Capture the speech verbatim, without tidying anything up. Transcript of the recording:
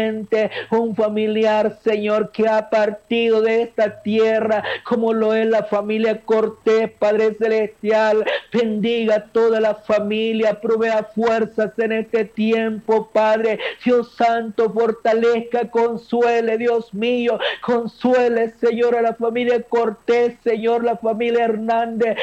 un familiar, Señor, que ha partido de esta tierra, como lo es la familia Cortés, Padre Celestial. Bendiga toda la familia, provea fuerzas en este tiempo, Padre. Dios Santo, fortalezca, consuele, Dios mío, consuele, Señor, a la familia Cortés, Señor, la familia Hernández,